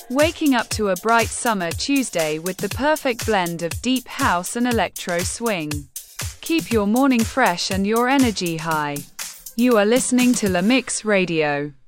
Waking up to a bright summer Tuesday with the perfect blend of deep house and electro swing. Keep your morning fresh and your energy high. You are listening to La Mix Radio.